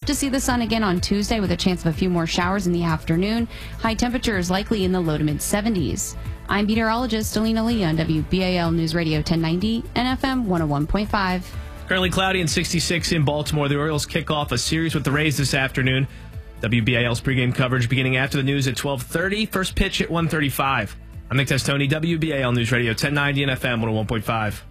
to see the sun again on Tuesday with a chance of a few more showers in the afternoon. High temperatures likely in the low to mid 70s. I'm meteorologist Alina Lee on WBAL News Radio 1090 and FM 101.5. Currently cloudy and 66 in Baltimore. The Orioles kick off a series with the Rays this afternoon. WBAL's pregame coverage beginning after the news at 12:30. First pitch at 1:35. I'm Nick Testoni, WBAL News Radio 1090 and FM 101.5.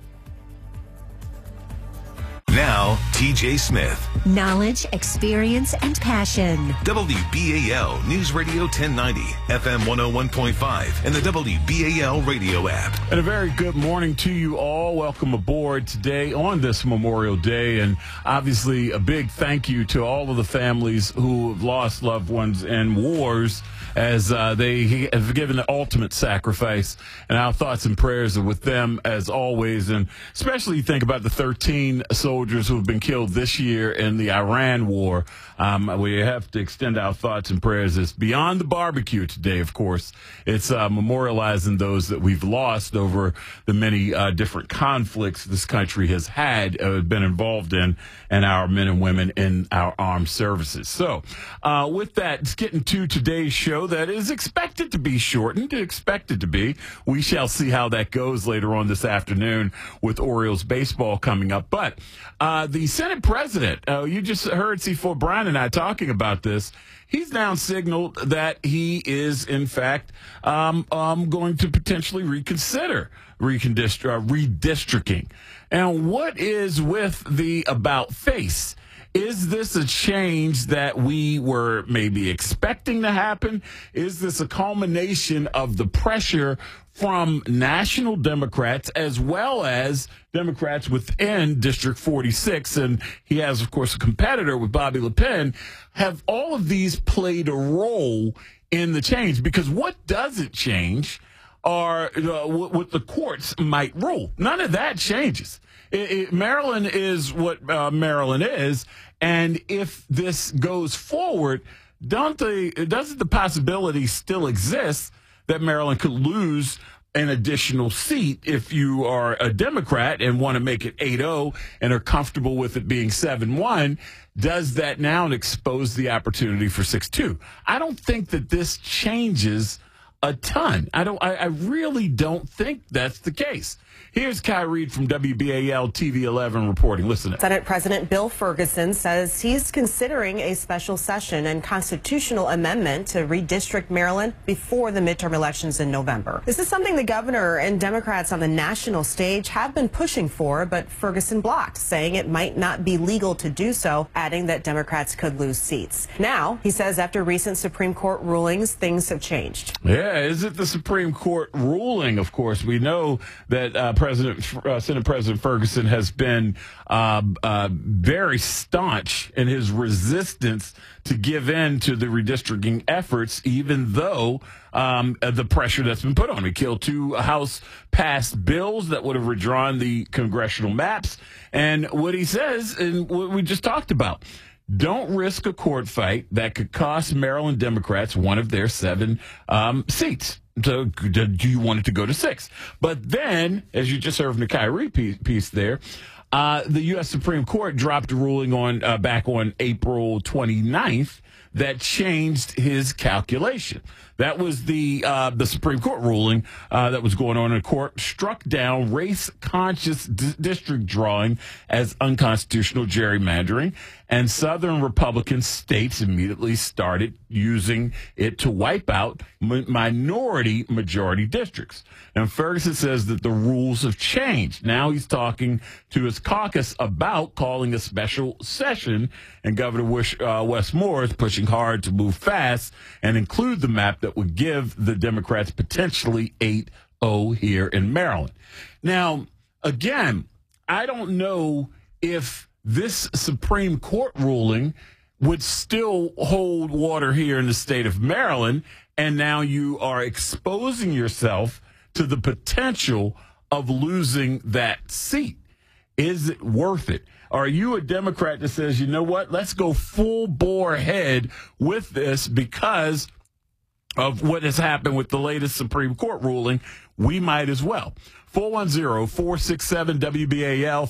Now, TJ Smith. Knowledge, experience, and passion. WBAL News Radio 1090, FM 101.5, and the WBAL radio app. And a very good morning to you all. Welcome aboard today on this Memorial Day. And obviously a big thank you to all of the families who have lost loved ones in wars as they have given the ultimate sacrifice. And our thoughts and prayers are with them as always. And especially think about the 13 soldiers who have been killed this year in the Iran war. We have to extend our thoughts and prayers. It's beyond the barbecue today, of course. It's memorializing those that we've lost over the many different conflicts this country has had, been involved in, and our men and women in our armed services. So with that, it's getting to today's show that is expected to be shortened, expected to be. We shall see how that goes later on this afternoon with Orioles baseball coming up. But the Senate president, you just heard C4 Brian and I talking about this. He's now signaled that he is, in fact, going to potentially reconsider redistricting. And what is with the about face? Is this a change that we were maybe expecting to happen? Is this a culmination of the pressure from national Democrats as well as Democrats within District 46? And he has, of course, a competitor with Bobby Le Pen. Have all of these played a role in the change? Because what doesn't change are what the courts might rule. None of that changes. Maryland is what Maryland is, and if this goes forward, doesn't the possibility still exist that Maryland could lose an additional seat if you are a Democrat and want to make it 8-0 and are comfortable with it being 7-1? Does that now expose the opportunity for 6-2? I don't think that this changes a ton. I really don't think that's the case. Here's Kai Reed from WBAL TV 11 reporting. Listen. Senate President Bill Ferguson says he's considering a special session and constitutional amendment to redistrict Maryland before the midterm elections in November. This is something the governor and Democrats on the national stage have been pushing for, but Ferguson blocked, saying it might not be legal to do so, adding that Democrats could lose seats. Now, he says after recent Supreme Court rulings, things have changed. Yeah, is it the Supreme Court ruling? Of course, we know that Senate President Ferguson has been very staunch in his resistance to give in to the redistricting efforts, even though the pressure that's been put on him. He killed 2 House-passed bills that would have redrawn the congressional maps. And what he says, and what we just talked about, don't risk a court fight that could cost Maryland Democrats one of their 7 seats. So, do you want it to go to 6? But then, as you just heard from the Kyrie piece there, the U.S. Supreme Court dropped a ruling on back on April 29th that changed his calculation. That was the Supreme Court ruling that was going on in court, struck down race-conscious district drawing as unconstitutional gerrymandering, and Southern Republican states immediately started using it to wipe out minority majority districts. And Ferguson says that the rules have changed. Now he's talking to his caucus about calling a special session, and Governor Wes Moore is pushing hard to move fast and include the map that would give the Democrats potentially 8-0 here in Maryland. Now, again, I don't know if this Supreme Court ruling would still hold water here in the state of Maryland, and now you are exposing yourself to the potential of losing that seat. Is it worth it? Are you a Democrat that says, you know what, let's go full bore ahead with this because of what has happened with the latest Supreme Court ruling? We might as well. 410-467-WBAL,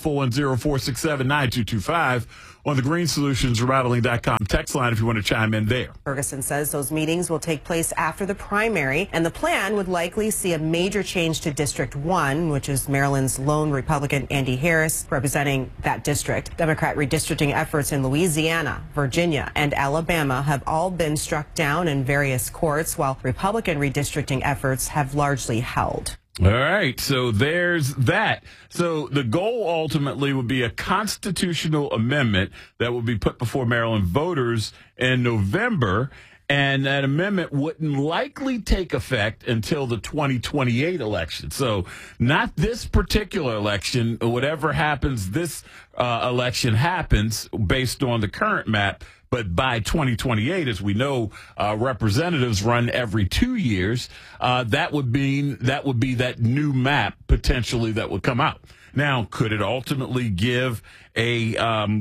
410-467-9225 on the Green Solutions Remodeling.com text line if you want to chime in there. Ferguson says those meetings will take place after the primary, and the plan would likely see a major change to District 1, which is Maryland's lone Republican Andy Harris representing that district. Democrat redistricting efforts in Louisiana, Virginia, and Alabama have all been struck down in various courts, while Republican redistricting efforts have largely held. All right, so there's that. So the goal ultimately would be a constitutional amendment that would be put before Maryland voters in November, and that amendment wouldn't likely take effect until the 2028 election. So not this particular election. Whatever happens, this election happens based on the current map. But by 2028, as we know, representatives run every 2 years. That would be that new map potentially that would come out. Now, could it ultimately give a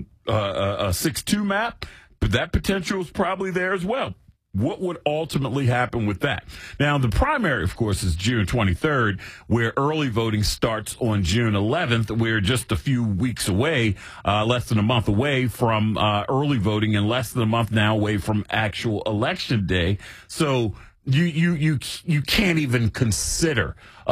6-2 map? But that potential is probably there as well. What would ultimately happen with that? Now, the primary, of course, is June 23rd, where early voting starts on June 11th. We're just a few weeks away, less than a month away from early voting, and less than a month now away from actual election day. So you can't even consider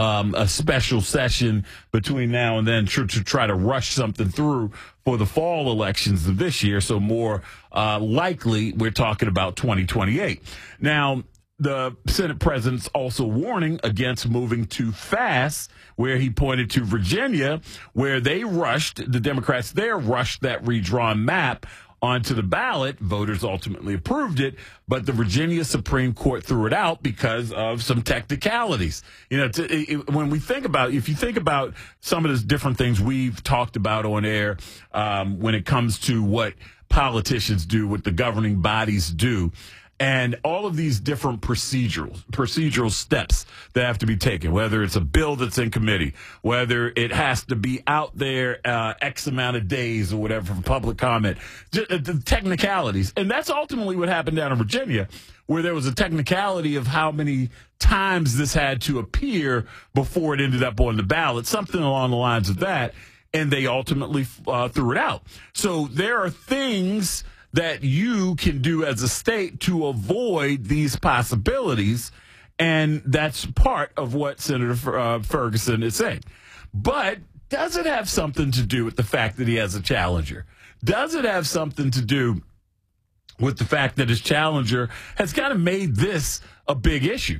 a special session between now and then to try to rush something through for the fall elections of this year. So more likely, we're talking about 2028. Now, the Senate president's also warning against moving too fast, where he pointed to Virginia, where the Democrats there rushed that redrawn map onto the ballot. Voters ultimately approved it, but the Virginia Supreme Court threw it out because of some technicalities. You know, when we think about, if you think about some of the different things we've talked about on air when it comes to what politicians do, what the governing bodies do, and all of these different procedural steps that have to be taken, whether it's a bill that's in committee, whether it has to be out there X amount of days or whatever for public comment, the technicalities. And that's ultimately what happened down in Virginia, where there was a technicality of how many times this had to appear before it ended up on the ballot, something along the lines of that. And they ultimately threw it out. So there are things that you can do as a state to avoid these possibilities, and that's part of what Senator Ferguson is saying. But does it have something to do with the fact that he has a challenger? Does it have something to do with the fact that his challenger has kind of made this a big issue?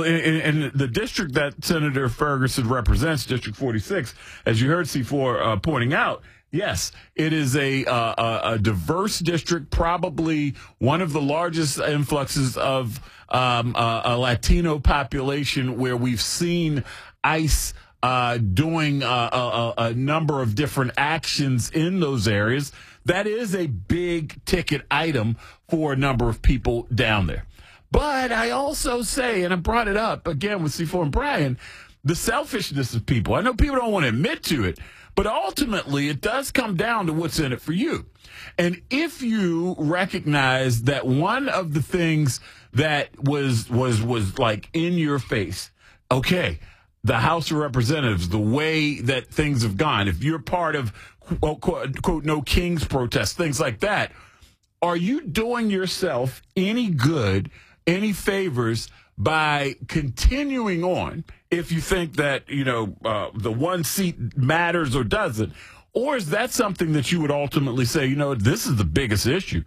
In the district that Senator Ferguson represents, District 46, as you heard C4 pointing out, yes, it is a diverse district, probably one of the largest influxes of a Latino population, where we've seen ICE doing a number of different actions in those areas. That is a big ticket item for a number of people down there. But I also say, and I brought it up again with C4 and Brian, the selfishness of people. I know people don't want to admit to it, but ultimately, it does come down to what's in it for you. And if you recognize that one of the things that was like in your face, okay, the House of Representatives, the way that things have gone, if you're part of, quote, no Kings protest, things like that, are you doing yourself any good, any favors by continuing on, if you think that, you know, the one seat matters or doesn't? Or is that something that you would ultimately say, you know, this is the biggest issue?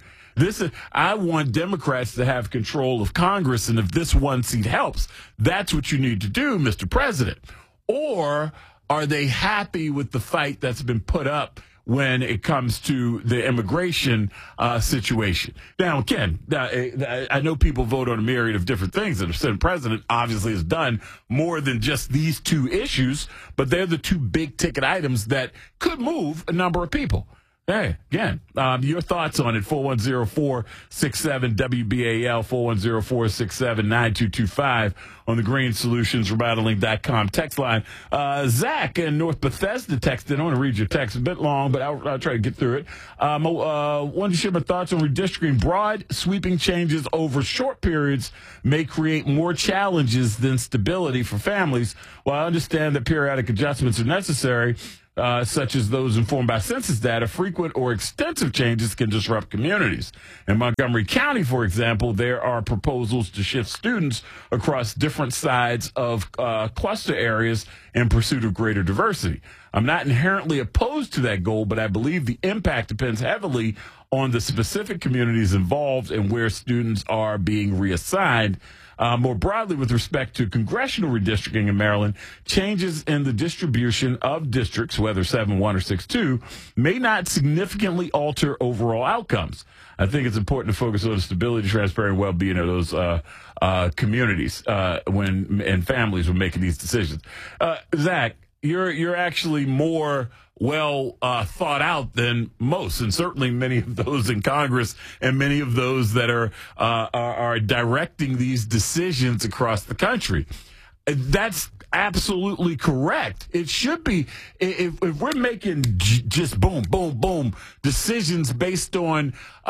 I want Democrats to have control of Congress, and if this one seat helps, that's what you need to do, Mr. President. Or are they happy with the fight that's been put up when it comes to the immigration situation? Now, again, I know people vote on a myriad of different things, and the Senate president obviously has done more than just these two issues, but they're the two big ticket items that could move a number of people. Hey, again, your thoughts on it, 410-467-WBAL, 410-467-9225 on the Green Solutions Remodeling.com text line. Zach in North Bethesda texted. I want to read your text. A bit long, but I'll try to get through it. Wanted to share my thoughts on redistricting. Broad, sweeping changes over short periods may create more challenges than stability for families. While I understand that periodic adjustments are necessary, such as those informed by census data, frequent or extensive changes can disrupt communities. In Montgomery County, for example, there are proposals to shift students across different sides of cluster areas in pursuit of greater diversity. I'm not inherently opposed to that goal, but I believe the impact depends heavily on the specific communities involved and where students are being reassigned. More broadly, with respect to congressional redistricting in Maryland, changes in the distribution of districts, whether 7-1 or 6-2, may not significantly alter overall outcomes. I think it's important to focus on the stability, transparency, and well-being of those communities and families when making these decisions. Zach, you're actually more thought out than most, and certainly many of those in Congress and many of those that are directing these decisions across the country. That's absolutely correct. It should be. If we're making just boom, boom, boom decisions based on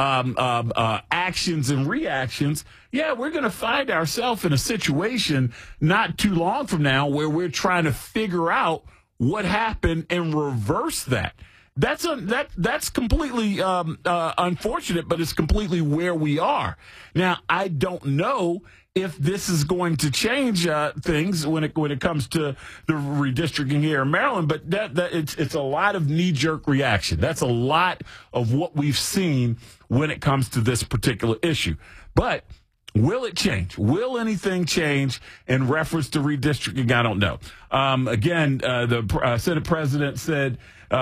actions and reactions, yeah, we're going to find ourselves in a situation not too long from now where we're trying to figure out what happened and reverse that. That's completely unfortunate, but it's completely where we are. Now, I don't know if this is going to change things when it comes to the redistricting here in Maryland, but it's a lot of knee-jerk reaction. That's a lot of what we've seen when it comes to this particular issue. But will it change? Will anything change in reference to redistricting? I don't know. Again, the Senate president said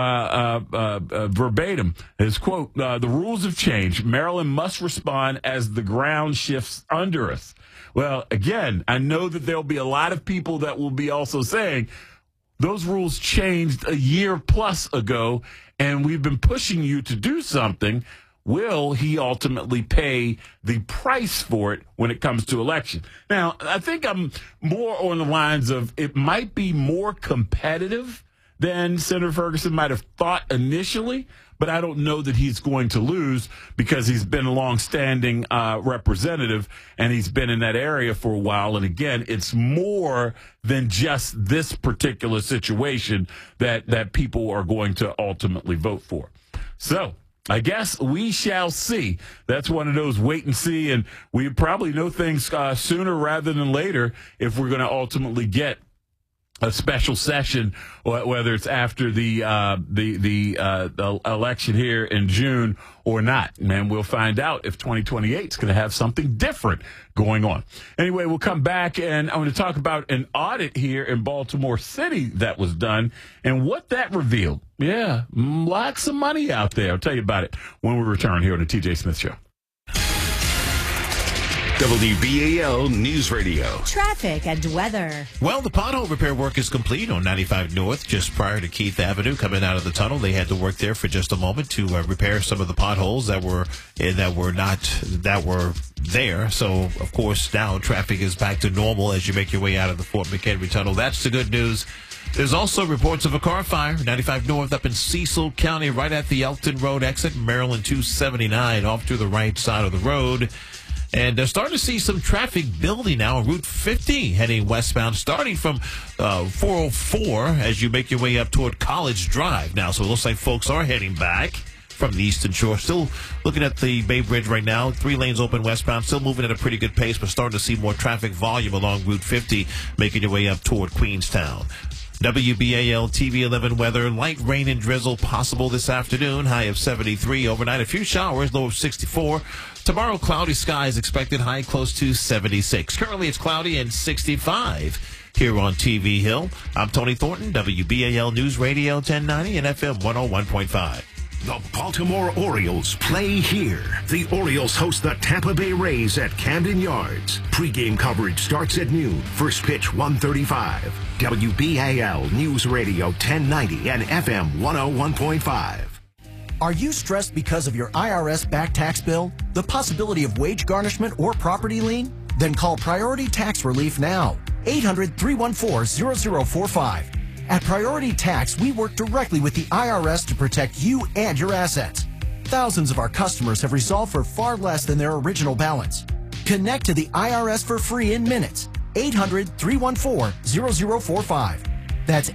verbatim, his quote, the rules have changed. Maryland must respond as the ground shifts under us. Well, again, I know that there'll be a lot of people that will be also saying those rules changed a year plus ago, and we've been pushing you to do something. Will he ultimately pay the price for it when it comes to election? Now, I think I'm more on the lines of it might be more competitive than Senator Ferguson might have thought initially, but I don't know that he's going to lose because he's been a longstanding representative and he's been in that area for a while. And again, it's more than just this particular situation that people are going to ultimately vote for. So I guess we shall see. That's one of those wait and see, and we probably know things sooner rather than later if we're going to ultimately get a special session, whether it's after the election here in June or not. And we'll find out if 2028 is going to have something different going on. Anyway, we'll come back, and I want to talk about an audit here in Baltimore City that was done and what that revealed. Yeah, lots of money out there. I'll tell you about it when we return here on the TJ Smith Show. WBAL News Radio. Traffic and weather. Well, the pothole repair work is complete on 95 North, just prior to Keith Avenue. Coming out of the tunnel, they had to work there for just a moment to repair some of the potholes that were there. So, of course, now traffic is back to normal as you make your way out of the Fort McHenry Tunnel. That's the good news. There's also reports of a car fire, 95 North up in Cecil County, right at the Elkton Road exit, Maryland 279, off to the right side of the road. And they're starting to see some traffic building now on Route 50 heading westbound, starting from 404 as you make your way up toward College Drive now. So it looks like folks are heading back from the Eastern Shore. Still looking at the Bay Bridge right now. 3 lanes open westbound, still moving at a pretty good pace, but starting to see more traffic volume along Route 50, making your way up toward Queenstown. WBAL TV 11 weather, light rain and drizzle possible this afternoon, high of 73. Overnight, a few showers, low of 64. Tomorrow, cloudy skies expected, high close to 76. Currently, it's cloudy and 65 here on TV Hill. I'm Tony Thornton, WBAL News Radio 1090 and FM 101.5. The Baltimore Orioles play here. The Orioles host the Tampa Bay Rays at Camden Yards. Pre-game coverage starts at noon. First pitch 1:35. WBAL News Radio 1090 and FM 101.5. Are you stressed because of your IRS back tax bill, the possibility of wage garnishment or property lien? Then call Priority Tax Relief now. 800-314-0045. At Priority Tax, we work directly with the IRS to protect you and your assets. Thousands of our customers have resolved for far less than their original balance. Connect to the IRS for free in minutes. 800-314-0045. That's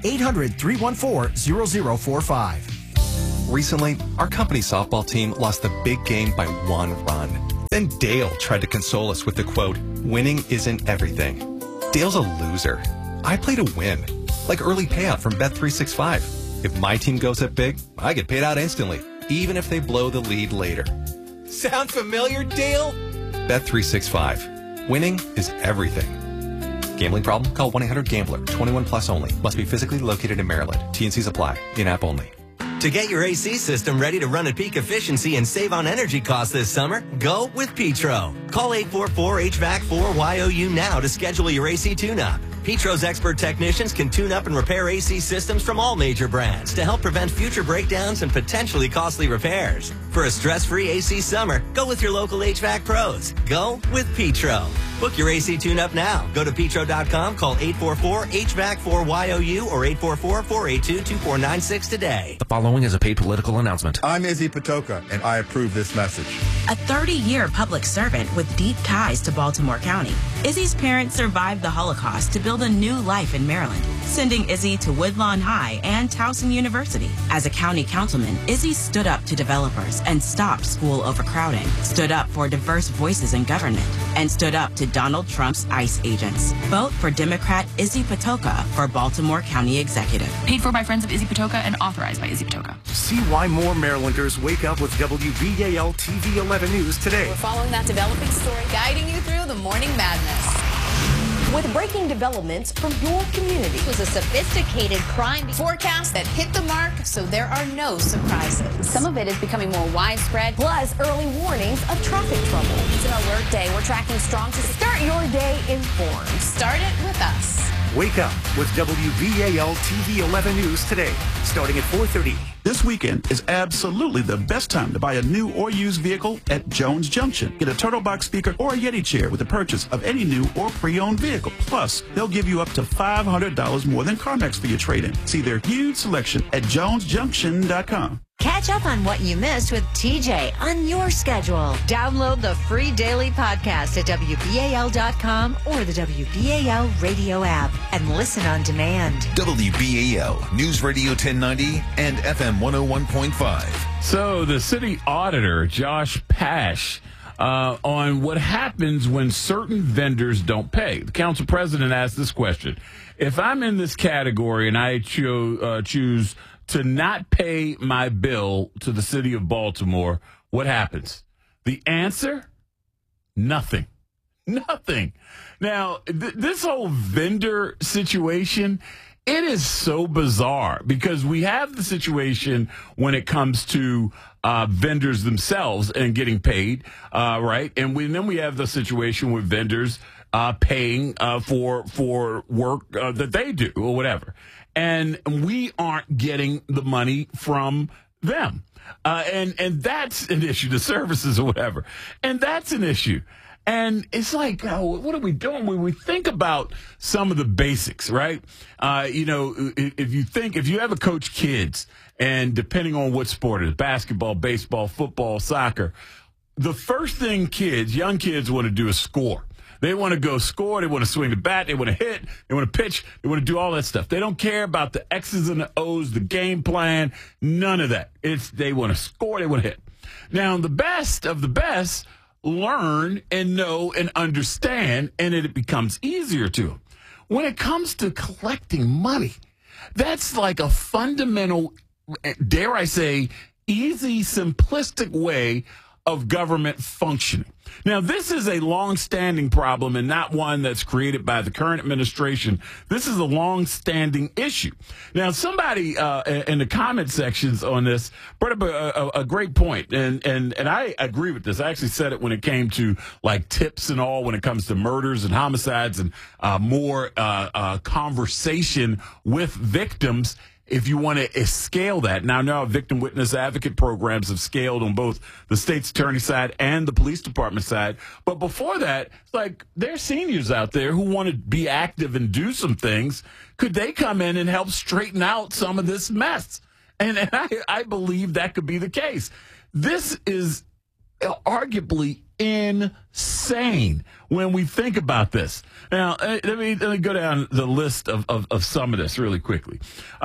800-314-0045. Recently, our company softball team lost the big game by 1 run. Then Dale tried to console us with the quote, "Winning isn't everything." Dale's a loser. I play to win, like early payout from Bet365. If my team goes up big, I get paid out instantly, even if they blow the lead later. Sound familiar, Dale? Bet365. Winning is everything. Gambling problem? Call 1-800-GAMBLER. 21 plus only. Must be physically located in Maryland. T&Cs apply. In-app only. To get your AC system ready to run at peak efficiency and save on energy costs this summer, go with Petro. Call 844-HVAC-4YOU now to schedule your AC tune-up. Petro's expert technicians can tune up and repair AC systems from all major brands to help prevent future breakdowns and potentially costly repairs. For a stress-free AC summer, go with your local HVAC pros. Go with Petro. Book your AC tune-up now. Go to petro.com, call 844-HVAC-4YOU or 844-482-2496 today. The following is a paid political announcement. I'm Izzy Patoka, and I approve this message. A 30-year public servant with deep ties to Baltimore County, Izzy's parents survived the Holocaust to build a new life in Maryland, sending Izzy to Woodlawn High and Towson University. As a county councilman, Izzy stood up to developers and stopped school overcrowding, stood up for diverse voices in government, and stood up to Donald Trump's ICE agents. Vote for Democrat Izzy Patoka for Baltimore County Executive. Paid for by Friends of Izzy Patoka and authorized by Izzy Patoka. See why more Marylanders wake up with WBAL TV 11 News today. We're following that developing story, guiding you through the morning madness. With breaking developments from your community. It was a sophisticated crime forecast that hit the mark, so there are no surprises. Some of it is becoming more widespread. Plus, early warnings of traffic trouble. It's an alert day. We're tracking strong to start your day informed. Start it with us. Wake up with WBAL TV 11 News today, starting at 4:30. This weekend is absolutely the best time to buy a new or used vehicle at Jones Junction. Get a Turtle Box speaker or a Yeti chair with the purchase of any new or pre-owned vehicle. Plus, they'll give you up to $500 more than CarMax for your trade-in. See their huge selection at jonesjunction.com. Catch up on what you missed with TJ on your schedule. Download the free daily podcast at WBAL.com or the WBAL radio app and listen on demand. WBAL News Radio 1090 and FM 101.5. So the city auditor, Josh Pash, on what happens when certain vendors don't pay. The council president asked this question. If I'm in this category and I choose to not pay my bill to the city of Baltimore, what happens? The answer? Nothing. Nothing. Now, this whole vendor situation, it is so bizarre because we have the situation when it comes to vendors themselves and getting paid, right? And then we have the situation with vendors paying for work that they do or whatever. And we aren't getting the money from them. And that's an issue, the services or whatever. And that's an issue. And it's like, what are we doing when we think about some of the basics, right? If you ever coach kids, and depending on what sport it is, basketball, baseball, football, soccer, the first thing young kids want to do is score. They want to go score. They want to swing the bat. They want to hit. They want to pitch. They want to do all that stuff. They don't care about the X's and the O's, the game plan, none of that. They want to score. They want to hit. Now, the best of the best learn and know and understand, and it becomes easier to them. When it comes to collecting money, that's like a fundamental, dare I say, easy, simplistic way of government functioning. Now, this is a long-standing problem and not one that's created by the current administration. This is a long-standing issue. Now, somebody in the comment sections on this brought up a great point, and I agree with this. I actually said it when it came to like tips and all when it comes to murders and homicides and more conversation with victims. if you want to scale that. Now victim witness advocate programs have scaled on both the state's attorney side and the police department side. But before that, it's like there's seniors out there who want to be active and do some things. Could they come in and help straighten out some of this mess? And I believe that could be the case. This is arguably insane when we think about this. Now, let me go down the list of some of this really quickly.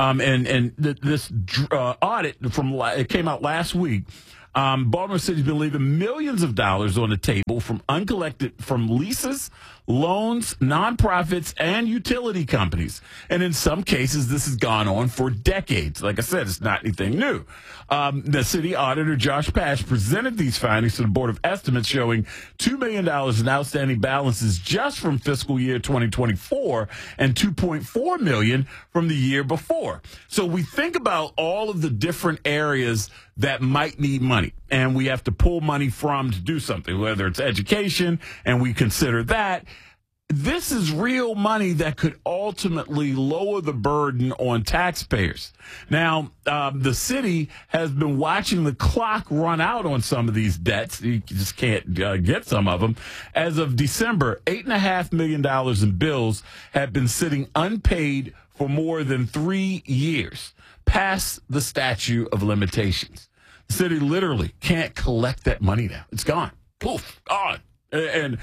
This audit it came out last week. Baltimore City's been leaving millions of dollars on the table from leases, loans, nonprofits, and utility companies. And in some cases, this has gone on for decades. Like I said, it's not anything new. The city auditor, Josh Pash, presented these findings to the Board of Estimates, showing $2 million in outstanding balances just from fiscal year 2024 and $2.4 million from the year before. So we think about all of the different areas that might need money, and we have to pull money from to do something, whether it's education, and we consider that. This is real money that could ultimately lower the burden on taxpayers. Now, the city has been watching the clock run out on some of these debts. You just can't get some of them. As of December, $8.5 million in bills have been sitting unpaid for more than 3 years, past the statute of limitations. The city literally can't collect that money now. It's gone. Poof, gone. And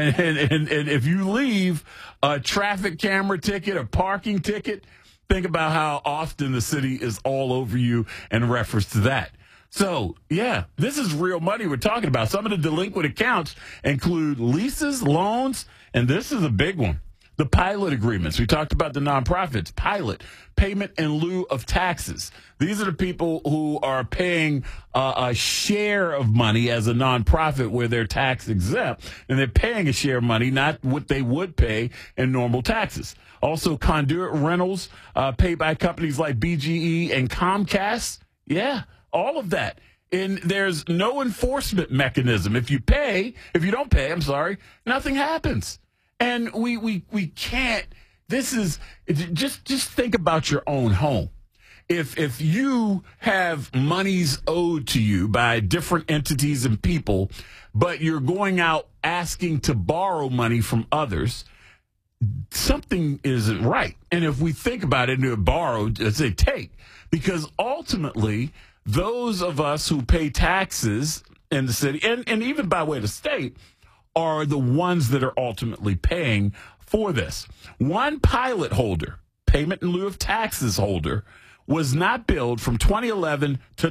if you leave a traffic camera ticket, a parking ticket, think about how often the city is all over you in reference to that. So, yeah, this is real money we're talking about. Some of the delinquent accounts include leases, loans, and this is a big one. The pilot agreements. We talked about the nonprofits. Pilot, payment in lieu of taxes. These are the people who are paying a share of money as a nonprofit where they're tax exempt, and they're paying a share of money, not what they would pay in normal taxes. Also, conduit rentals paid by companies like BGE and Comcast. Yeah, all of that. And there's no enforcement mechanism. If you don't pay, nothing happens. And we can't. This is just think about your own home. If you have monies owed to you by different entities and people, but you're going out asking to borrow money from others, something isn't right. And if we think about it, borrow, say take, because ultimately those of us who pay taxes in the city and even by way of the state are the ones that are ultimately paying for this. One pilot holder, payment in lieu of taxes holder, was not billed from 2011 to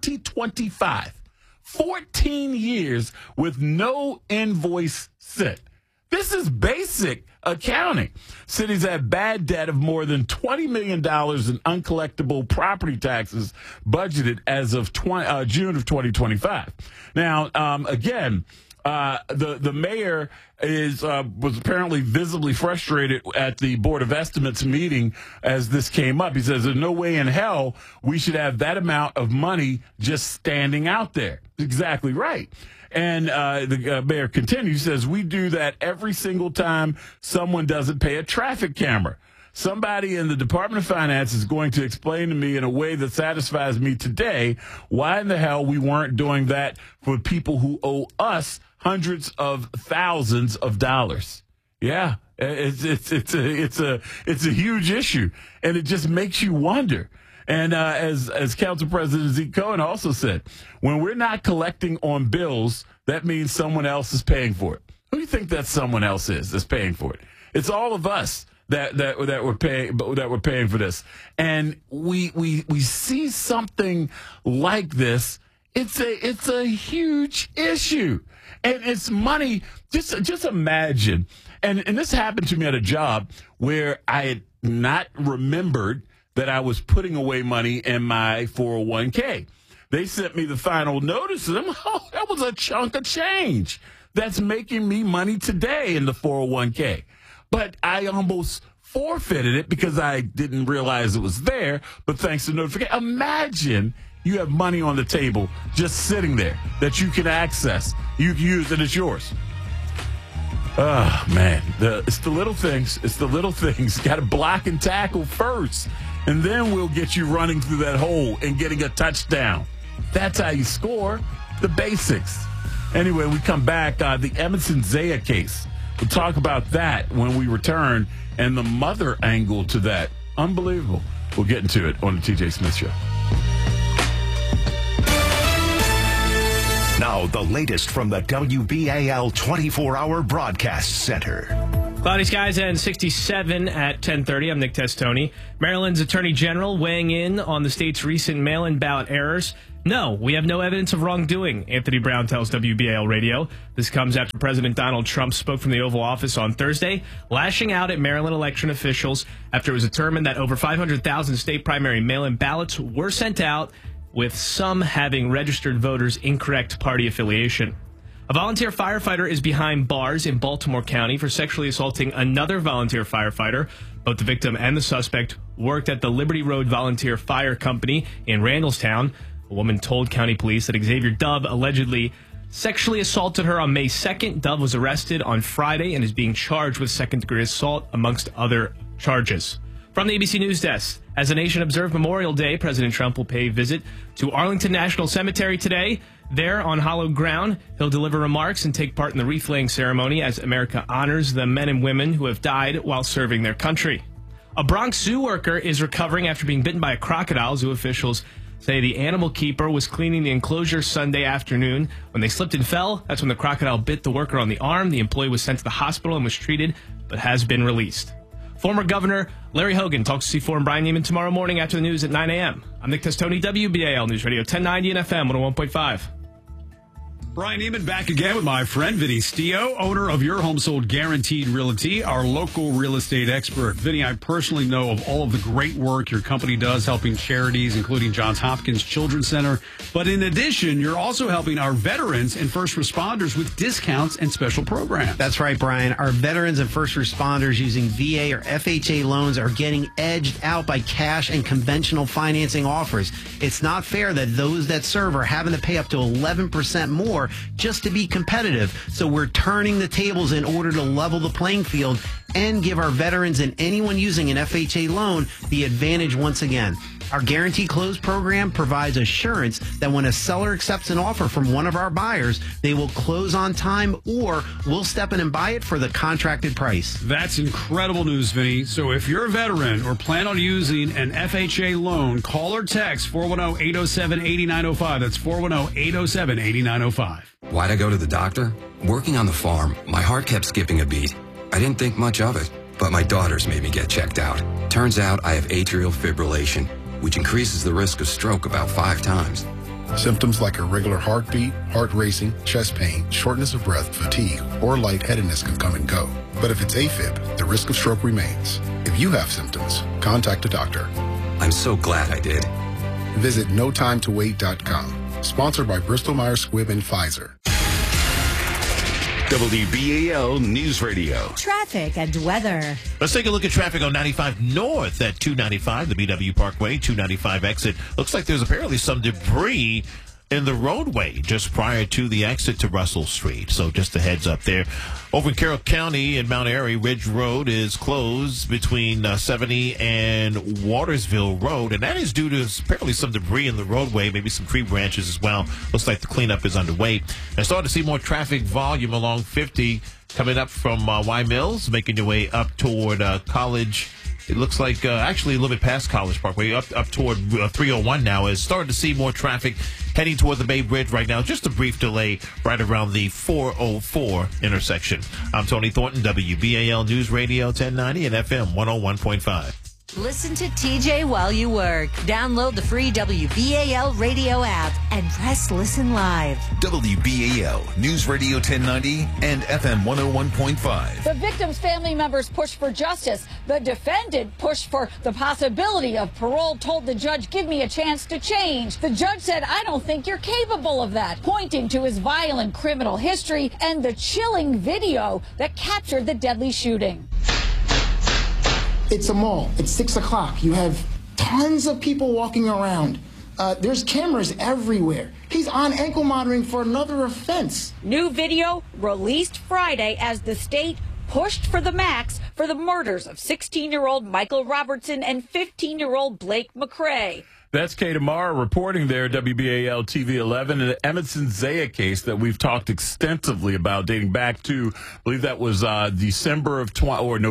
2025. 14 years with no invoice sent. This is basic accounting. Cities have bad debt of more than $20 million in uncollectible property taxes budgeted as of June of 2025. Now, again, the mayor was apparently visibly frustrated at the Board of Estimates meeting as this came up. He says, there's no way in hell we should have that amount of money just standing out there. Exactly right. And the mayor continues, says, we do that every single time someone doesn't pay a traffic camera. Somebody in the Department of Finance is going to explain to me in a way that satisfies me today why in the hell we weren't doing that for people who owe us hundreds of thousands of dollars. Yeah, it's a huge issue, and it just makes you wonder. And as Council President Zeke Cohen also said, when we're not collecting on bills, that means someone else is paying for it. Who do you think that someone else is that's paying for it? It's all of us that we're paying for this. And we see something like this. It's a huge issue. And it's money. Just imagine. And this happened to me at a job where I had not remembered that I was putting away money in my 401k. They sent me the final notice, and that was a chunk of change that's making me money today in the 401k. But I almost forfeited it because I didn't realize it was there, but thanks to notification. Imagine you have money on the table just sitting there that you can access. You can use it, it's yours. Oh, man. It's the little things. It's the little things. Got to block and tackle first. and then we'll get you running through that hole and getting a touchdown. That's how you score. The basics. Anyway, we come back. The Emerson Zaya case. We'll talk about that when we return and the mother angle to that. Unbelievable. We'll get into it on the TJ Smith Show. Now, the latest from the WBAL 24-hour broadcast center. Cloudy skies and 67 at 10:30. I'm Nick Testoni. Maryland's Attorney General weighing in on the state's recent mail-in ballot errors. No, we have no evidence of wrongdoing, Anthony Brown tells WBAL Radio. This comes after President Donald Trump spoke from the Oval Office on Thursday, lashing out at Maryland election officials after it was determined that over 500,000 state primary mail-in ballots were sent out, with some having registered voters' incorrect party affiliation. A volunteer firefighter is behind bars in Baltimore County for sexually assaulting another volunteer firefighter. Both the victim and the suspect worked at the Liberty Road Volunteer Fire Company in Randallstown. A woman told county police that Xavier Dove allegedly sexually assaulted her on May 2nd. Dove was arrested on Friday and is being charged with second-degree assault, amongst other charges. From the ABC News Desk, as the nation observed Memorial Day, President Trump will pay a visit to Arlington National Cemetery today. There, on hallowed ground, he'll deliver remarks and take part in the wreath-laying ceremony as America honors the men and women who have died while serving their country. A Bronx zoo worker is recovering after being bitten by a crocodile. Zoo officials say the animal keeper was cleaning the enclosure Sunday afternoon. When they slipped and fell, that's when the crocodile bit the worker on the arm. The employee was sent to the hospital and was treated, but has been released. Former Governor Larry Hogan talks to C4 and Brian Neiman tomorrow morning after the news at 9 a.m. I'm Nick Testoni, WBAL News Radio 1090 and FM 101.5. Brian Neiman back again with my friend Vinny Stio, owner of Your Home Sold Guaranteed Realty, our local real estate expert. Vinny, I personally know of all of the great work your company does helping charities, including Johns Hopkins Children's Center. But in addition, you're also helping our veterans and first responders with discounts and special programs. That's right, Brian. Our veterans and first responders using VA or FHA loans are getting edged out by cash and conventional financing offers. It's not fair that those that serve are having to pay up to 11% more just to be competitive. So we're turning the tables in order to level the playing field and give our veterans and anyone using an FHA loan the advantage once again. Our Guarantee Close program provides assurance that when a seller accepts an offer from one of our buyers, they will close on time or we'll step in and buy it for the contracted price. That's incredible news, Vinny. So if you're a veteran or plan on using an FHA loan, call or text 410-807-8905. That's 410-807-8905. Why'd I go to the doctor? Working on the farm, my heart kept skipping a beat. I didn't think much of it, but my daughters made me get checked out. Turns out I have atrial fibrillation, which increases the risk of stroke about 5 times. Symptoms like irregular heartbeat, heart racing, chest pain, shortness of breath, fatigue, or lightheadedness can come and go. But if it's AFib, the risk of stroke remains. If you have symptoms, contact a doctor. I'm so glad I did. Visit notimetowait.com. Sponsored by Bristol Myers Squibb and Pfizer. WBAL News Radio. Traffic and weather. Let's take a look at traffic on 95 North at 295, the BW Parkway, 295 exit. Looks like there's apparently some debris in the roadway just prior to the exit to Russell Street. So just a heads up there. Over in Carroll County in Mount Airy, Ridge Road is closed between 70 and Watersville Road, and that is due to apparently some debris in the roadway, maybe some tree branches as well. Looks like the cleanup is underway. And starting to see more traffic volume along 50 coming up from Y Mills, making your way up toward College. It looks like actually a little bit past College Parkway, up toward 301 now. Is starting to see more traffic heading toward the Bay Bridge right now. Just a brief delay right around the 404 intersection. I'm Tony Thornton, WBAL News Radio 1090 and FM 101.5. Listen to TJ while you work. Download the free WBAL radio app and press listen live. WBAL News Radio 1090 and FM 101.5. The victim's family members pushed for justice. The defendant pushed for the possibility of parole, told the judge, give me a chance to change. The judge said, I don't think you're capable of that, pointing to his violent criminal history and the chilling video that captured the deadly shooting. It's a mall. It's 6 o'clock. You have tons of people walking around. There's cameras everywhere. He's on ankle monitoring for another offense. New video released Friday as the state pushed for the max for the murders of 16-year-old Michael Robertson and 15-year-old Blake McRae. That's Kate Amara reporting there, WBAL TV 11, in the Emerson Zaya case that we've talked extensively about, dating back to, I believe that was November of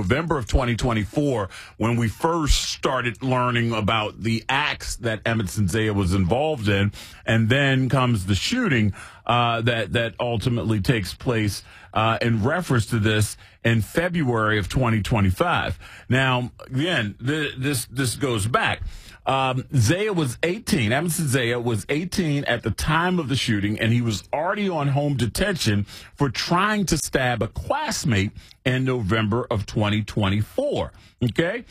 2024, when we first started learning about the acts that Emerson Zaya was involved in, and then comes the shooting that ultimately takes place in reference to this in February of 2025. Now, again, this goes back. Zaya was 18. Emerson Zaya was 18 at the time of the shooting, and he was already on home detention for trying to stab a classmate in November of 2024. Okay?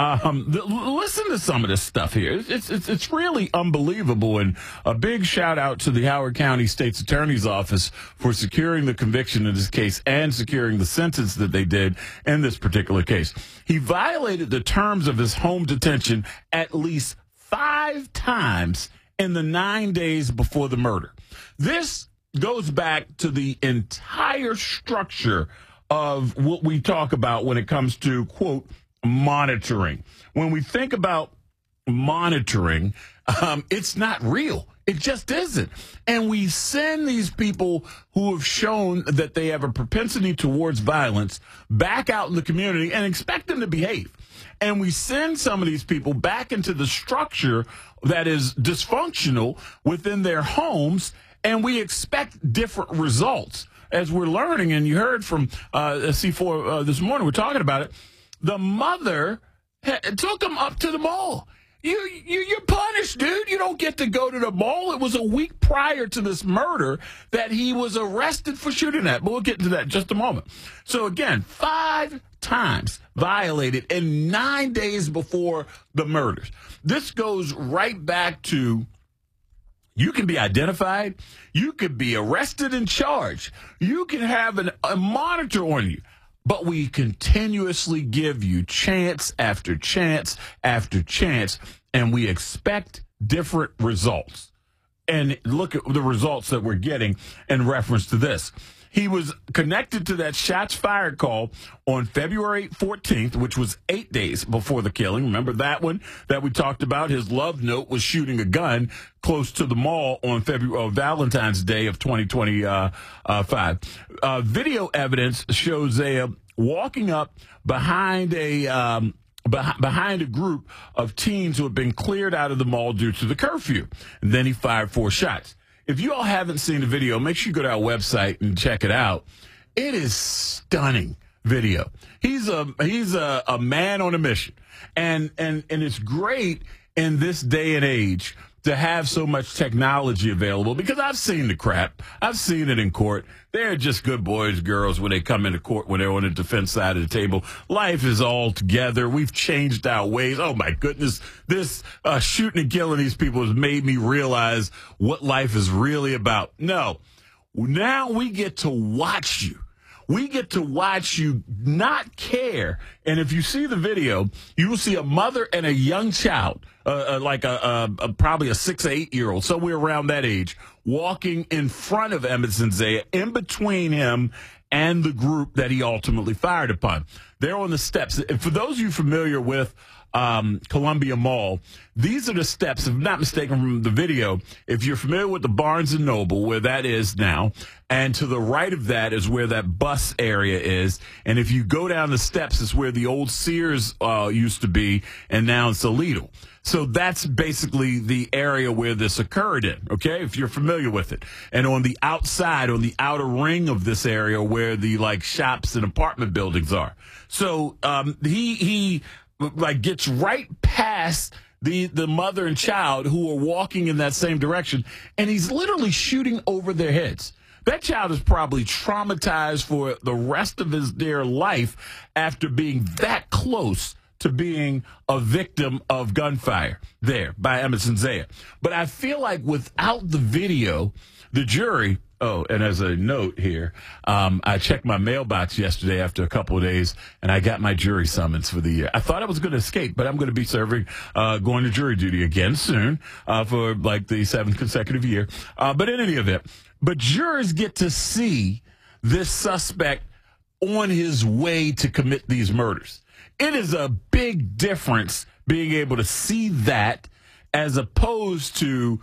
Listen to some of this stuff here. It's really unbelievable, and a big shout out to the Howard County State's Attorney's Office for securing the conviction in this case and securing the sentence that they did in this particular case. He violated the terms of his home detention at least 5 times in the 9 days before the murder. This goes back to the entire structure of what we talk about when it comes to, quote, monitoring. When we think about monitoring, it's not real. It just isn't. And we send these people who have shown that they have a propensity towards violence back out in the community and expect them to behave. And we send some of these people back into the structure that is dysfunctional within their homes, and we expect different results. As we're learning, and you heard from C4 this morning, we're talking about it, the mother took him up to the mall. You're punished, dude. You don't get to go to the mall. It was a week prior to this murder that he was arrested for shooting that. But we'll get into that in just a moment. So, again, 5 times violated in 9 days before the murders. This goes right back to you can be identified. You could be arrested and charged. You can have a monitor on you. But we continuously give you chance after chance after chance, and we expect different results. And look at the results that we're getting in reference to this. He was connected to that shots fired call on February 14th, which was 8 days before the killing. Remember that one that we talked about? His love note was shooting a gun close to the mall on Valentine's Day of 2025. Video evidence shows Zaya walking up behind a group of teens who had been cleared out of the mall due to the curfew. And then he fired 4 shots. If you all haven't seen the video, make sure you go to our website and check it out. It is stunning video. He's a man on a mission. And it's great in this day and age to have so much technology available, because I've seen the crap. I've seen it in court. They're just good boys, girls when they come into court, when they're on the defense side of the table. Life is all together. We've changed our ways. Oh, my goodness. This shooting and killing these people has made me realize what life is really about. No. Now we get to watch you. We get to watch you not care. And if you see the video, you will see a mother and a young child, like probably a 6 or 8 year old, somewhere around that age, walking in front of Emerson Zaya, in between him and the group that he ultimately fired upon. They're on the steps. And for those of you familiar with Columbia Mall, these are the steps, if I'm not mistaken from the video, if you're familiar with the Barnes & Noble, where that is now, and to the right of that is where that bus area is, and if you go down the steps, it's where the old Sears used to be, and now it's a Lidl. So that's basically the area where this occurred in, okay, if you're familiar with it. And on the outside, on the outer ring of this area where the, like, shops and apartment buildings are. So he gets right past the mother and child who are walking in that same direction, and he's literally shooting over their heads. That child is probably traumatized for the rest of their life after being that close to being a victim of gunfire there by Emerson Zaya. But I feel like without the video, the jury... Oh, and as a note here, I checked my mailbox yesterday after a couple of days, and I got my jury summons for the year. I thought I was going to escape, but I'm going to be going to jury duty again soon for like the 7th consecutive year. But in any event, but jurors get to see this suspect on his way to commit these murders. It is a big difference being able to see that as opposed to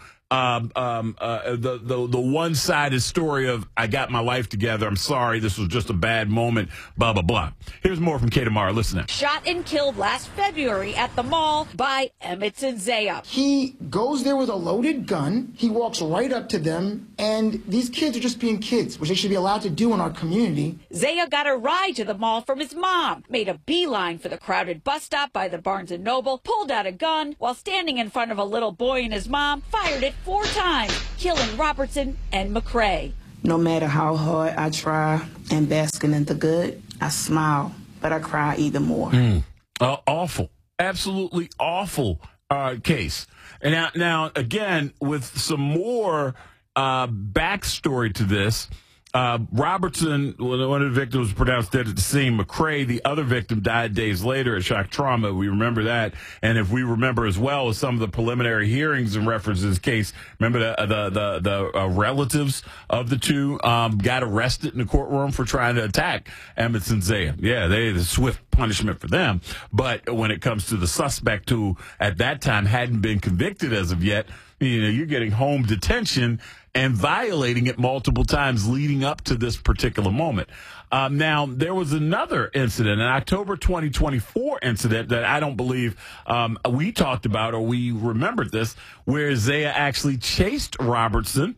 the one-sided story of, I got my life together, I'm sorry, this was just a bad moment, blah, blah, blah. Here's more from Kay Tamara. Listen now. Shot and killed last February at the mall by Emmett Zaya. He goes there with a loaded gun. He walks right up to them, and these kids are just being kids, which they should be allowed to do in our community. Zaya got a ride to the mall from his mom, made a beeline for the crowded bus stop by the Barnes & Noble, pulled out a gun while standing in front of a little boy and his mom, fired it 4 times, killing Robertson and McCrae. No matter how hard I try and basking in the good, I smile, but I cry even more. Awful. Absolutely awful case. And now, again, with some more backstory to this, Robertson, one of the victims, was pronounced dead at the scene. McCrae, the other victim, died days later at shock trauma. We remember that. And if we remember as well as some of the preliminary hearings in reference to this case, remember the relatives of the two got arrested in the courtroom for trying to attack Emmett Zaya. Yeah, the swift punishment for them. But when it comes to the suspect who at that time hadn't been convicted as of yet, you're getting home detention and violating it multiple times leading up to this particular moment. Now, there was another incident, an October 2024 incident that I don't believe we talked about or we remembered this, where Zaya actually chased Robertson,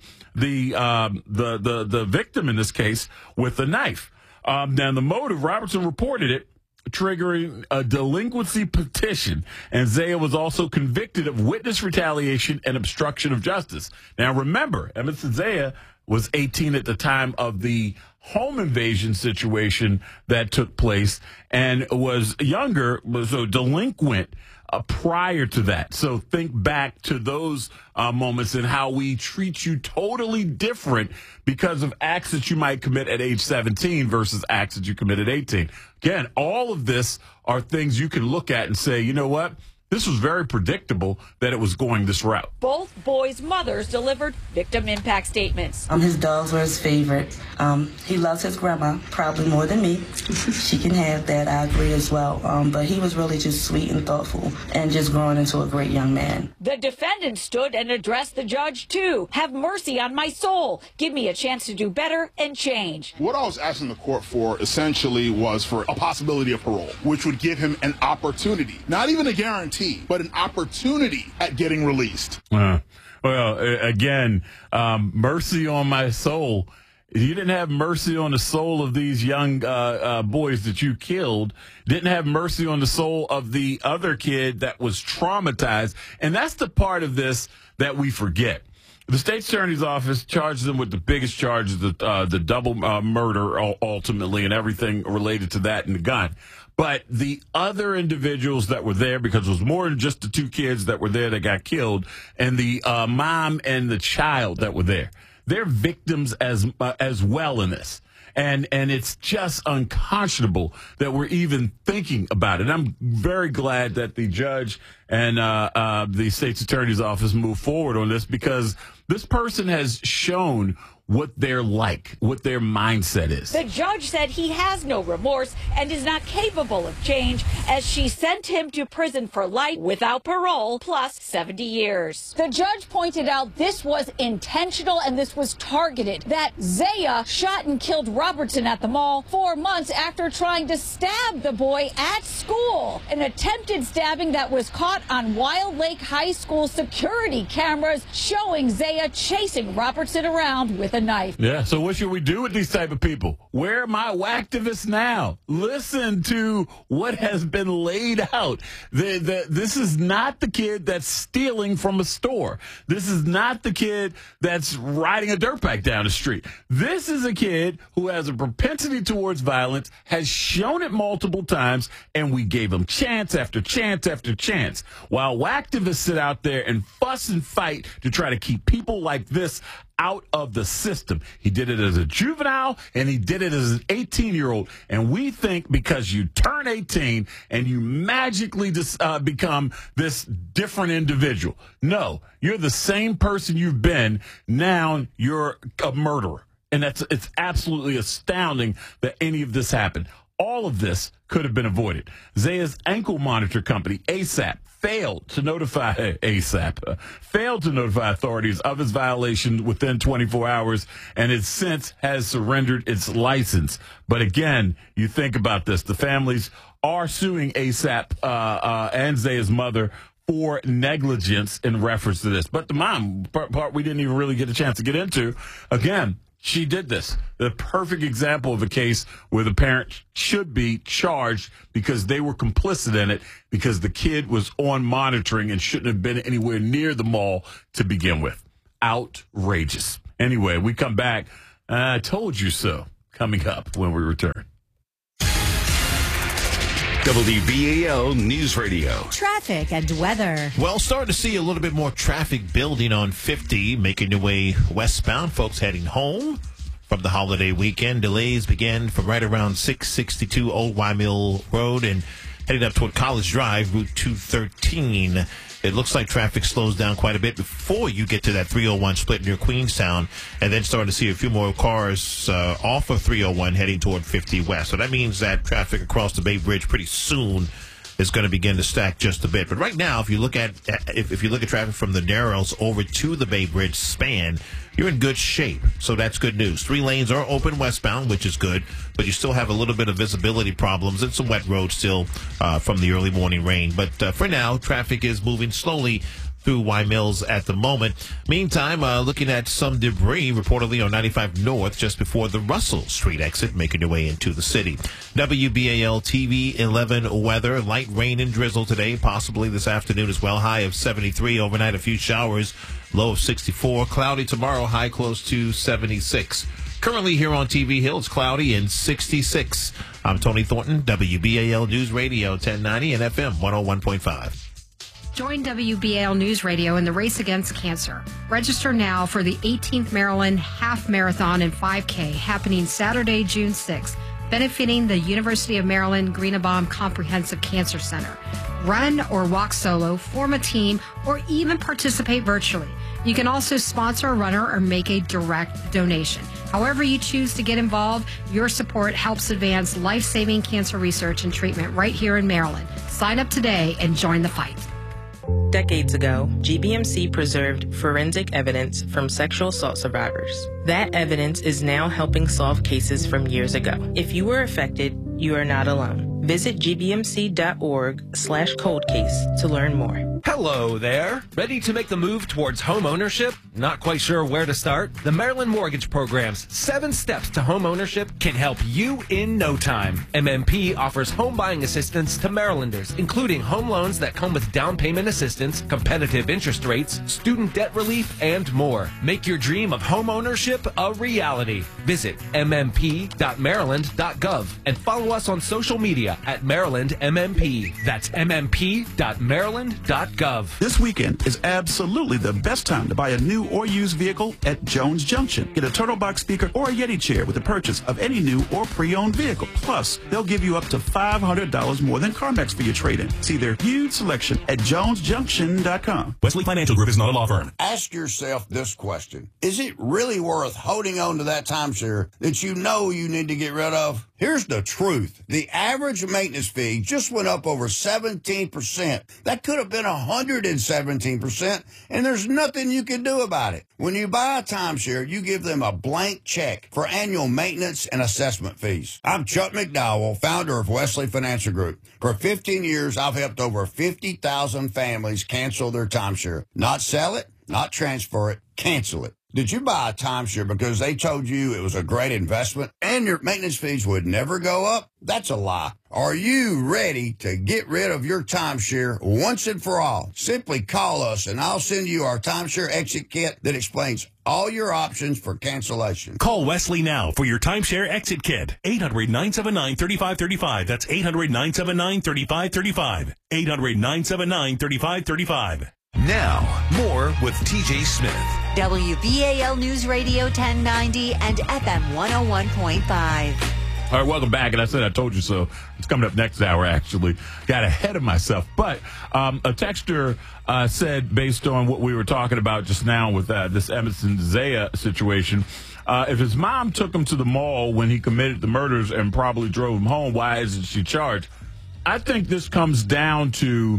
the victim in this case, with a knife. Now, the motive, Robertson reported it, triggering a delinquency petition, and Zaya was also convicted of witness retaliation and obstruction of justice. Now, remember, Emmett Zaya was 18 at the time of the home invasion situation that took place and was younger, was a delinquent prior to that. So think back to those moments and how we treat you totally different because of acts that you might commit at age 17 versus acts that you commit at 18. Again, all of this are things you can look at and say, you know what? This was very predictable that it was going this route. Both boys' mothers delivered victim impact statements. His dogs were his favorite. He loves his grandma probably more than me. She can have that, I agree as well. But he was really just sweet and thoughtful and just growing into a great young man. The defendant stood and addressed the judge, too. Have mercy on my soul. Give me a chance to do better and change. What I was asking the court for essentially was for a possibility of parole, which would give him an opportunity, not even a guarantee, but an opportunity at getting released. Well, again, mercy on my soul. You didn't have mercy on the soul of these young boys that you killed. Didn't have mercy on the soul of the other kid that was traumatized. And that's the part of this that we forget. The state attorney's office charged them with the biggest charges, the double murder ultimately and everything related to that and the gun. But the other individuals that were there, because it was more than just the 2 kids that were there that got killed, and the mom and the child that were there, they're victims as well in this. And it's just unconscionable that we're even thinking about it. I'm very glad that the judge and the state's attorney's office moved forward on this, because this person has shown what they're like, what their mindset is. The judge said he has no remorse and is not capable of change, as she sent him to prison for life without parole plus 70 years. The judge pointed out this was intentional and this was targeted, that Zaya shot and killed Robertson at the mall 4 months after trying to stab the boy at school. An attempted stabbing that was caught on Wild Lake High School security cameras, showing Zaya chasing Robertson around with a knife. Yeah, so what should we do with these type of people? Where are my whacktivists now? Listen to what has been laid out. This is not the kid that's stealing from a store. This is not the kid that's riding a dirt bike down the street. This is a kid who has a propensity towards violence, has shown it multiple times, and we gave him chance after chance after chance. While whacktivists sit out there and fuss and fight to try to keep people like this out of the system. He did it as a juvenile and he did it as an 18-year-old. And we think because you turn 18 and you magically become this different individual. No, you're the same person you've been. Now you're a murderer. And it's absolutely astounding that any of this happened. All of this could have been avoided. Zaya's ankle monitor company, ASAP, failed to notify authorities of his violation within 24 hours, and it since has surrendered its license. But again, you think about this. The families are suing ASAP and Zaya's mother for negligence in reference to this. But the mom part we didn't even really get a chance to get into, again, she did this. The perfect example of a case where the parent should be charged because they were complicit in it because the kid was on monitoring and shouldn't have been anywhere near the mall to begin with. Outrageous. Anyway, we come back. I told you so. Coming up when we return. WBAL News Radio. Traffic and weather. Well, starting to see a little bit more traffic building on 50, making your way westbound. Folks heading home from the holiday weekend. Delays began from right around 662 Old Wymill Road and heading up toward College Drive, Route 213. It looks like traffic slows down quite a bit before you get to that 301 split near Queenstown, and then starting to see a few more cars off of 301 heading toward 50 West. So that means that traffic across the Bay Bridge pretty soon is going to begin to stack just a bit. But right now, if you look at traffic from the Narrows over to the Bay Bridge span, you're in good shape. So that's good news. 3 lanes are open westbound, which is good, but you still have a little bit of visibility problems and some wet roads still from the early morning rain. But for now, traffic is moving slowly through Y Mills at the moment. Meantime, looking at some debris reportedly on 95 North just before the Russell Street exit, making your way into the city. WBAL TV 11 weather, light rain and drizzle today, possibly this afternoon as well. High of 73, overnight a few showers, low of 64. Cloudy tomorrow, high close to 76. Currently here on TV Hill, it's cloudy and 66. I'm Tony Thornton, WBAL News Radio 1090 and FM 101.5. Join WBAL News Radio in the race against cancer. Register now for the 18th Maryland Half Marathon and 5K happening Saturday, June 6th, benefiting the University of Maryland Greenebaum Comprehensive Cancer Center. Run or walk solo, form a team, or even participate virtually. You can also sponsor a runner or make a direct donation. However you choose to get involved, your support helps advance life-saving cancer research and treatment right here in Maryland. Sign up today and join the fight. Decades ago, GBMC preserved forensic evidence from sexual assault survivors. That evidence is now helping solve cases from years ago. If you were affected, you are not alone. Visit gbmc.org/coldcase to learn more. Hello there. Ready to make the move towards home ownership? Not quite sure where to start? The Maryland Mortgage Program's 7 Steps to Home Ownership can help you in no time. MMP offers home buying assistance to Marylanders, including home loans that come with down payment assistance, competitive interest rates, student debt relief, and more. Make your dream of home ownership a reality. Visit mmp.maryland.gov and follow us on social media at Maryland MMP. That's mmp.maryland.gov. This weekend is absolutely the best time to buy a new or used vehicle at Jones Junction. Get a Turtle Box speaker or a Yeti chair with the purchase of any new or pre-owned vehicle. Plus, they'll give you up to $500 more than CarMax for your trade-in. See their huge selection at jonesjunction.com. Wesley Financial Group is not a law firm. Ask yourself this question. Is it really worth holding on to that timeshare that you know you need to get rid of? Here's the truth. The average maintenance fee just went up over 17%. That could have been 117%, and there's nothing you can do about it. When you buy a timeshare, you give them a blank check for annual maintenance and assessment fees. I'm Chuck McDowell, founder of Wesley Financial Group. For 15 years, I've helped over 50,000 families cancel their timeshare. Not sell it, not transfer it, cancel it. Did you buy a timeshare because they told you it was a great investment and your maintenance fees would never go up? That's a lie. Are you ready to get rid of your timeshare once and for all? Simply call us and I'll send you our timeshare exit kit that explains all your options for cancellation. Call Wesley now for your timeshare exit kit. 800-979-3535. That's 800-979-3535. 800-979-3535. Now, more with TJ Smith. WBAL News Radio 1090 and FM 101.5. All right, welcome back. And I said I told you so. It's coming up next hour, actually. Got ahead of myself. But a texter said, based on what we were talking about just now with this Emerson Zaya situation, If his mom took him to the mall when he committed the murders and probably drove him home, why isn't she charged? I think this comes down to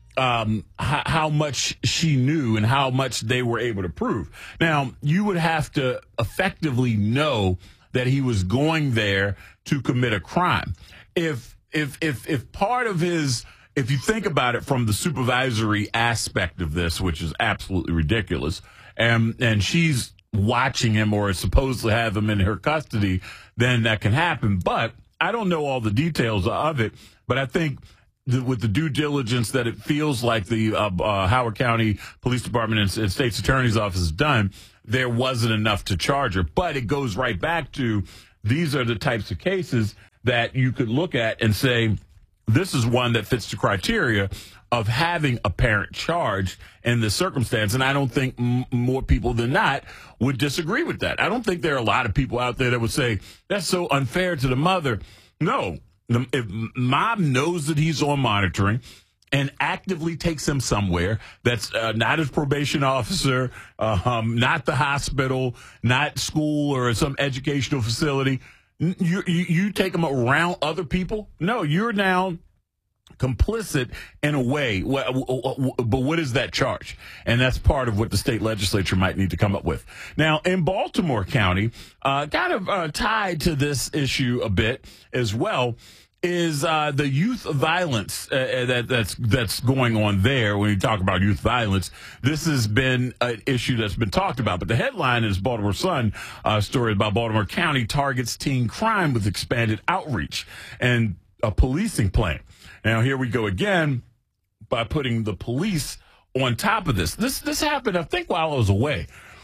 how much she knew and how much they were able to prove. Now, you would have to effectively know that he was going there to commit a crime. If part of his, if you think about it from the supervisory aspect of this, which is absolutely ridiculous, and she's watching him or supposedly have him in her custody, then that can happen. But I don't know all the details of it, but I think with the due diligence that it feels like the Howard County Police Department and State's Attorney's Office has done, there wasn't enough to charge her. But it goes right back to these are the types of cases that you could look at and say, this is one that fits the criteria of having a parent charged in this circumstance. And I don't think more people than not would disagree with that. I don't think there are a lot of people out there that would say, that's so unfair to the mother. No. If mom knows that he's on monitoring and actively takes him somewhere that's not his probation officer, not the hospital, not school or some educational facility, you take him around other people? No, you're now complicit in a way. But what is that charge? And that's part of what the state legislature might need to come up with. Now, in Baltimore County, kind of tied to this issue a bit as well, is the youth violence that's going on there. When you talk about youth violence, this has been an issue that's been talked about. But the headline is Baltimore Sun story about Baltimore County targets teen crime with expanded outreach and a policing plan. Now, here we go again by putting the police on top of this. This happened, I think, while I was away.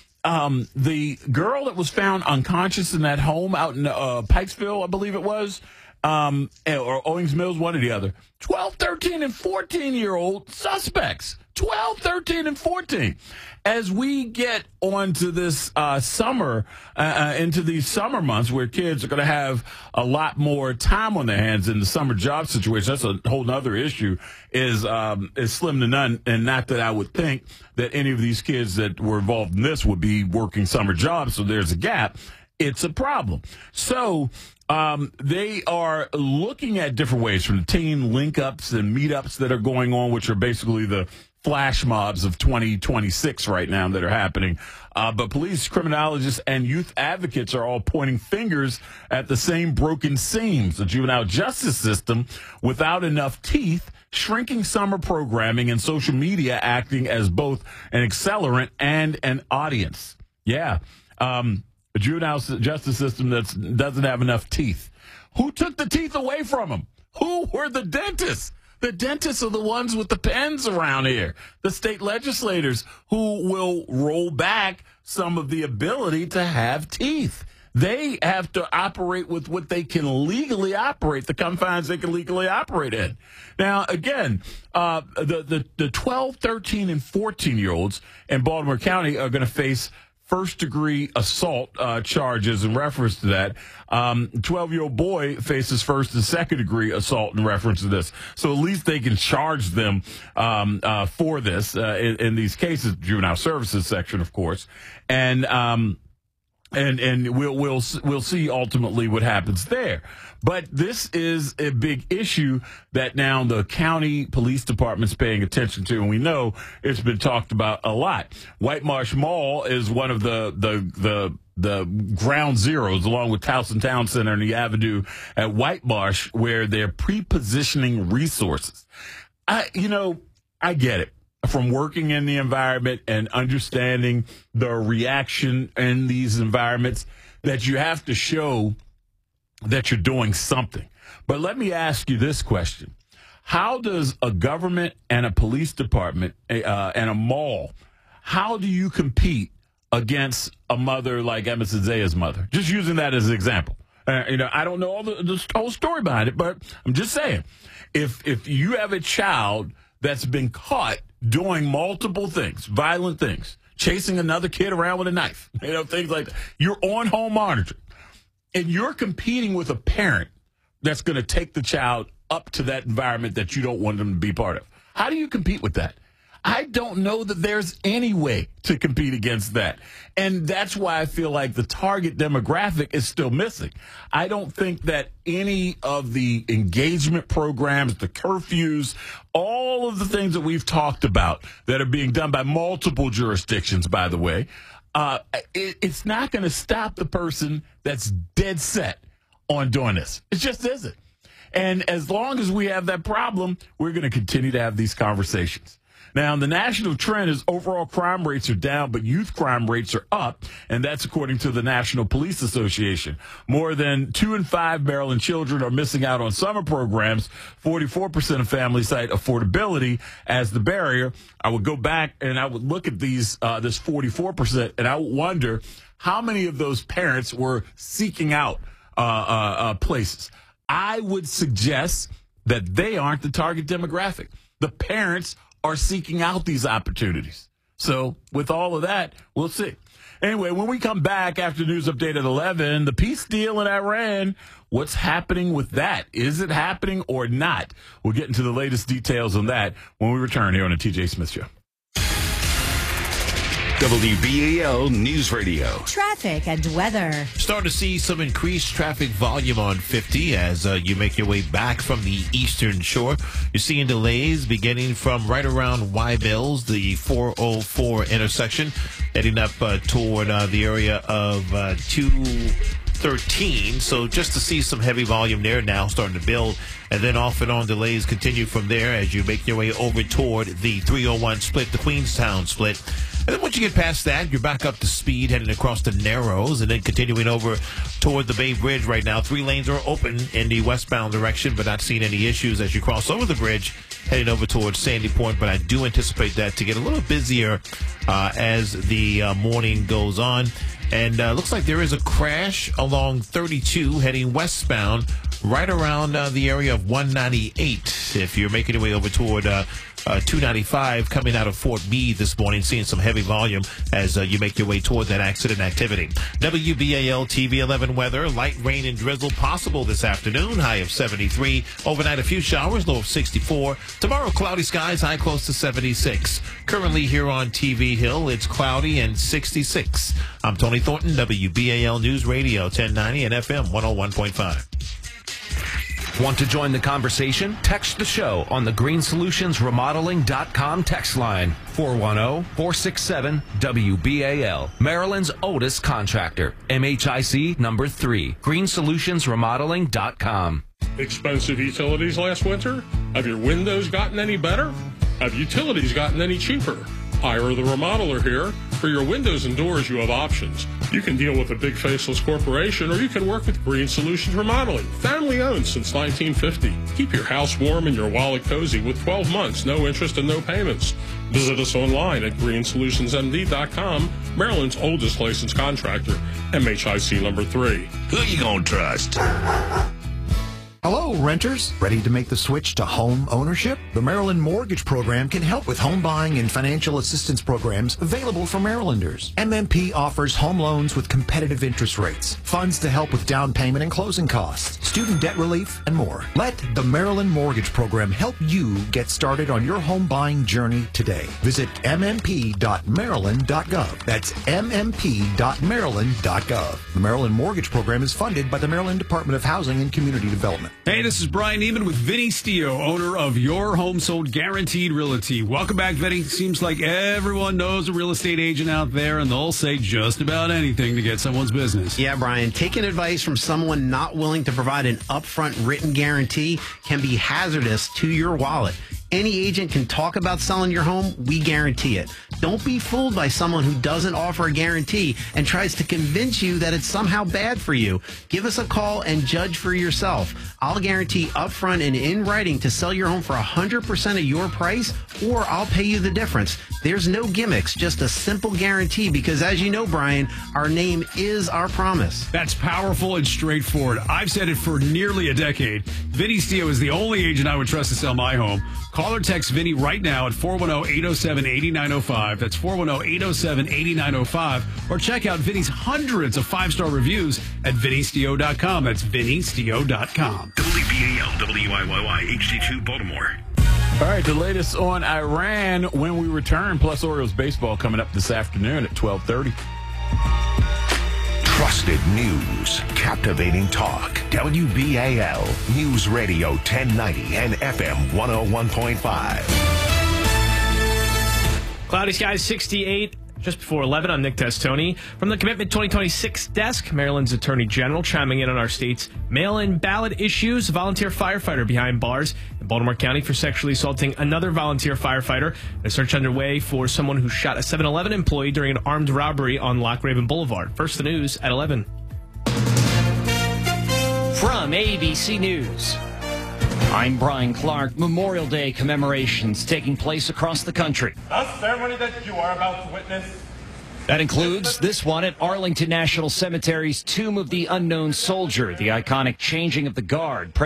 The girl that was found unconscious in that home out in Pikesville, I believe it was, or Owings Mills, one or the other. 12, 13, and 14-year-old suspects. 12, 13, and 14. As we get onto this summer, into these summer months where kids are going to have a lot more time on their hands in the summer job situation, that's a whole other issue, is slim to none. And not that I would think that any of these kids that were involved in this would be working summer jobs, so there's a gap. It's a problem. So they are looking at different ways from the teen link-ups and meetups that are going on, which are basically the flash mobs of 2026 right now that are happening. But police, criminologists, and youth advocates are all pointing fingers at the same broken seams. The juvenile justice system without enough teeth, shrinking summer programming, and social media acting as both an accelerant and an audience. Yeah. A juvenile justice system that doesn't have enough teeth. Who took the teeth away from them? Who were the dentists? The dentists are the ones with the pens around here. The state legislators who will roll back some of the ability to have teeth. They have to operate with what they can legally operate, the confines they can legally operate in. Now, again, the 12, 13, and 14-year-olds in Baltimore County are going to face first-degree assault charges in reference to that. 12-year-old boy faces first and second-degree assault in reference to this. So at least they can charge them for this in these cases, juvenile services section, of course. And we'll see ultimately what happens there. But this is a big issue that now the county police department's paying attention to, and we know it's been talked about a lot. White Marsh Mall is one of the ground zeros, along with Towson Town Center and the Avenue at White Marsh, where they're pre-positioning resources. I get it. From working in the environment and understanding the reaction in these environments, that you have to show that you're doing something. But let me ask you this question. How does a government and a police department and a mall, how do you compete against a mother like Emma Zaya's mother? Just using that as an example. I don't know all the whole story behind it, but I'm just saying, if you have a child that's been caught doing multiple things, violent things, chasing another kid around with a knife, things like that, you're on home monitoring, and you're competing with a parent that's going to take the child up to that environment that you don't want them to be part of. How do you compete with that? I don't know that there's any way to compete against that. And that's why I feel like the target demographic is still missing. I don't think that any of the engagement programs, the curfews, all of the things that we've talked about that are being done by multiple jurisdictions, by the way, it's not going to stop the person that's dead set on doing this. It just isn't. And as long as we have that problem, we're going to continue to have these conversations. Now, the national trend is overall crime rates are down, but youth crime rates are up, and that's according to the National Police Association. More than 2 in 5 Maryland children are missing out on summer programs. 44% of families cite affordability as the barrier. I would go back and I would look at this 44%, and I would wonder how many of those parents were seeking out places. I would suggest that they aren't the target demographic. The parents are seeking out these opportunities. So with all of that, we'll see. Anyway, when we come back after News Update at 11, the peace deal in Iran, what's happening with that? Is it happening or not? We'll get into the latest details on that when we return here on the TJ Smith Show. WBAL News Radio. Traffic and weather. Starting to see some increased traffic volume on 50 as you make your way back from the eastern shore. You're seeing delays beginning from right around Y Mills, the 404 intersection, heading up toward the area of 213. So just to see some heavy volume there now starting to build. And then off and on delays continue from there as you make your way over toward the 301 split, the Queenstown split. And then once you get past that, you're back up to speed heading across the Narrows and then continuing over toward the Bay Bridge right now. 3 lanes are open in the westbound direction, but not seeing any issues as you cross over the bridge heading over towards Sandy Point. But I do anticipate that to get a little busier as the morning goes on. And looks like there is a crash along 32 heading westbound right around the area of 198. If you're making your way over toward 295 coming out of Fort Meade this morning, seeing some heavy volume as you make your way toward that accident activity. WBAL TV 11 weather, light rain and drizzle possible this afternoon, high of 73. Overnight, a few showers, low of 64. Tomorrow, cloudy skies, high close to 76. Currently here on TV Hill, it's cloudy and 66. I'm Tony Thornton, WBAL News Radio 1090 and FM 101.5. Want to join the conversation? Text the show on the GreenSolutionsRemodeling.com text line 410-467-WBAL. Maryland's oldest contractor. MHIC number 3. GreenSolutionsRemodeling.com. Expensive utilities last winter? Have your windows gotten any better? Have utilities gotten any cheaper? Hire the Remodeler here. For your windows and doors, you have options. You can deal with a big faceless corporation, or you can work with Green Solutions Remodeling, family owned since 1950. Keep your house warm and your wallet cozy with 12 months, no interest and no payments. Visit us online at greensolutionsmd.com, Maryland's oldest licensed contractor, MHIC number 3. Who you gonna trust? Hello, renters. Ready to make the switch to home ownership? The Maryland Mortgage Program can help with home buying and financial assistance programs available for Marylanders. MMP offers home loans with competitive interest rates, funds to help with down payment and closing costs, student debt relief, and more. Let the Maryland Mortgage Program help you get started on your home buying journey today. Visit mmp.maryland.gov. That's mmp.maryland.gov. The Maryland Mortgage Program is funded by the Maryland Department of Housing and Community Development. Hey, this is Brian Neiman with Vinny Stio, owner of Your Home Sold Guaranteed Realty. Welcome back, Vinny. Seems like everyone knows a real estate agent out there, and they'll say just about anything to get someone's business. Yeah, Brian, taking advice from someone not willing to provide an upfront written guarantee can be hazardous to your wallet. Any agent can talk about selling your home. We guarantee it. Don't be fooled by someone who doesn't offer a guarantee and tries to convince you that it's somehow bad for you. Give us a call and judge for yourself. I'll guarantee upfront and in writing to sell your home for 100% of your price, or I'll pay you the difference. There's no gimmicks, just a simple guarantee because, as you know, Brian, our name is our promise. That's powerful and straightforward. I've said it for nearly a decade. Vinny Stio is the only agent I would trust to sell my home. Call or text Vinny right now at 410-807-8905. That's 410-807-8905. Or check out Vinny's hundreds of 5-star reviews at VinnyStio.com. That's VinnyStio.com. WBAL, WIYY, HD2 Baltimore. All right, the latest on Iran when we return, plus Orioles baseball coming up this afternoon at 12:30. Trusted news, captivating talk. WBAL News Radio 1090 and FM 101.5. Cloudy skies, 68. Just before 11, I'm Nick Testoni. From the Commitment 2026 desk, Maryland's Attorney General chiming in on our state's mail-in ballot issues. A volunteer firefighter behind bars in Baltimore County for sexually assaulting another volunteer firefighter. A search underway for someone who shot a 7-Eleven employee during an armed robbery on Loch Raven Boulevard. First, the news at 11. From ABC News, I'm Brian Clark. Memorial Day commemorations taking place across the country. The ceremony that you are about to witness. That includes this one at Arlington National Cemetery's Tomb of the Unknown Soldier, the iconic changing of the guard.